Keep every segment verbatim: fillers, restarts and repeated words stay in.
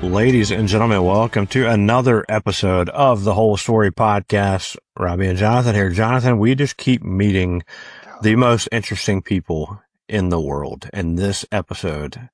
Ladies and gentlemen, welcome to another episode of the Whole Story Podcast. Robbie and Jonathan here. Jonathan, we just keep meeting the most interesting people in the world, and this episode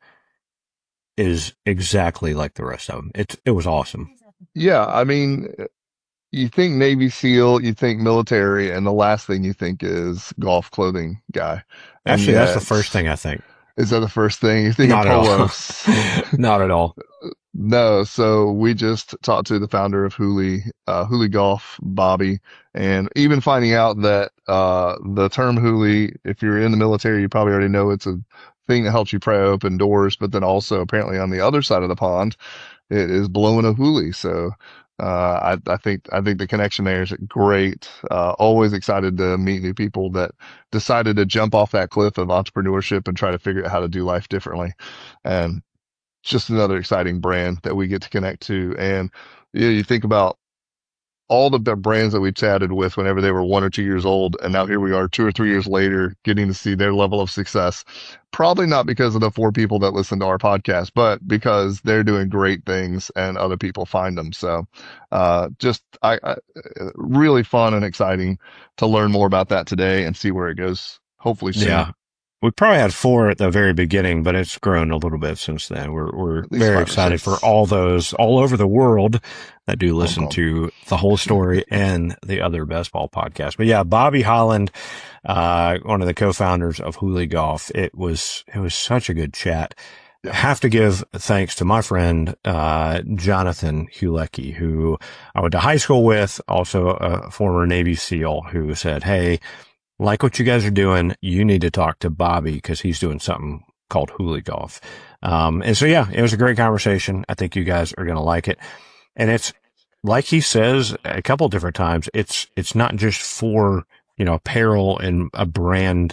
is exactly like the rest of them. It, it was awesome. Yeah, I mean, you think Navy SEAL, you think military, and the last thing you think is golf clothing guy. And Actually, that's the yet, first thing I think. is that the first thing? You think of Not at all. polos. Not at all. No, so we just talked to the founder of Hooley, uh, Hooley Golf, Bobby, and even finding out that, uh, the term Hooley, if you're in the military, you probably already know it's a thing that helps you pry open doors, but then also apparently on the other side of the pond, it is blowing a Hooley. So, uh, I, I think, I think the connection there is great. Uh, always excited to meet new people that decided to jump off that cliff of entrepreneurship and try to figure out how to do life differently. And just another exciting brand that we get to connect to. And you know, you think about all the b- brands that we chatted with whenever they were one or two years old. And now here we are two or three years later getting to see their level of success. Probably not because of the four people that listen to our podcast, but because they're doing great things and other people find them. So, uh, just, I, I really fun and exciting to learn more about that today and see where it goes. Hopefully soon. Yeah. We probably had four at the very beginning, but it's grown a little bit since then. We're we're At least very five or excited six. for all those all over the world that do listen Hong Kong. to the Whole Story and the other best ball podcasts. But yeah, Bobby Holland, uh, one of the co-founders of Hooley Golf. It was it was such a good chat. Yeah. Have to give thanks to my friend uh Jonathan Hulecki, who I went to high school with, also a former Navy SEAL, who said, "Hey, like what you guys are doing, you need to talk to Bobby because he's doing something called Hooley Golf." Um, and so, yeah, it was a great conversation. I think you guys are going to like it. And it's like he says a couple of different times, it's, it's not just for, you know, apparel and a brand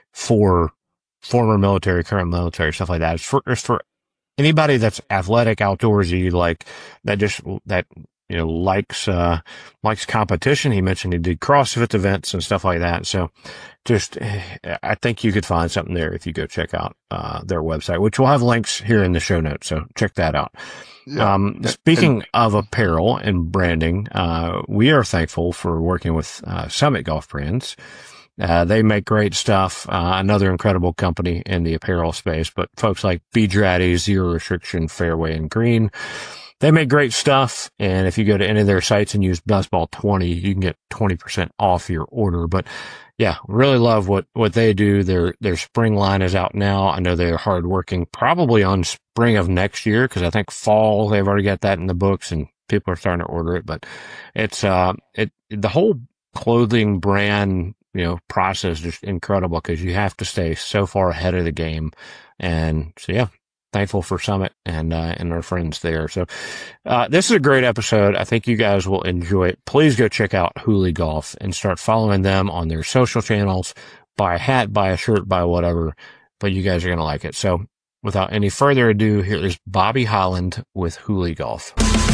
for former military, current military, stuff like that. It's for, it's for anybody that's athletic, outdoorsy, like that just, that, you know, likes, uh, likes competition. He mentioned he did CrossFit events and stuff like that. So just, I think you could find something there if you go check out, uh, their website, which we'll have links here in the show notes. So check that out. Yeah. Um, And, speaking of apparel and branding, uh, we are thankful for working with, uh, Summit Golf Brands. Uh, they make great stuff. Uh, another incredible company in the apparel space, but folks like Beachraddy, Zero Restriction, Fairway and Green, they make great stuff. And if you go to any of their sites and use Buzzball twenty, you can get twenty percent off your order. But yeah, really love what, what they do. Their, their spring line is out now. I know they're hardworking, probably on spring of next year, because I think fall, they've already got that in the books and people are starting to order it. But it's, uh, it, the whole clothing brand, you know, process is just incredible because you have to stay so far ahead of the game. And so, yeah, thankful for Summit and, uh, and our friends there. So, uh, this is a great episode. I think you guys will enjoy it. Please go check out Hooley Golf and start following them on their social channels. Buy a hat, buy a shirt, buy whatever, but you guys are going to like it. So without any further ado, here is Bobby Holland with Hooley Golf.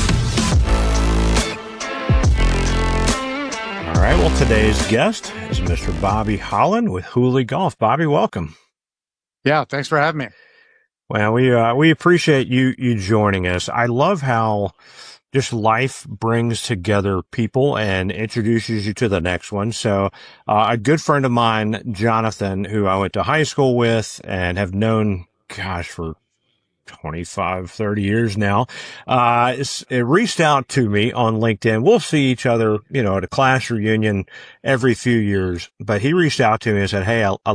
All right. Well, today's guest is Mister Bobby Holland with Hooley Golf. Bobby, welcome. Yeah. Thanks for having me. Well, we, uh, we appreciate you, you joining us. I love how just life brings together people and introduces you to the next one. So, uh, a good friend of mine, Jonathan, who I went to high school with and have known, gosh, for twenty-five, thirty years now, uh, it reached out to me on LinkedIn. We'll see each other, you know, at a class reunion every few years, but he reached out to me and said, "Hey, I, I